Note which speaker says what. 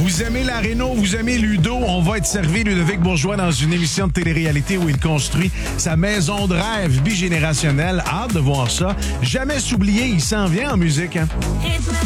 Speaker 1: Vous aimez la Réno, vous aimez Ludo, on va être servi Ludovic Bourgeois dans une émission de télé-réalité où il construit sa maison de rêve bigénérationnelle. Hâte de voir ça. Jamais s'oublier, il s'en vient en musique. Hein?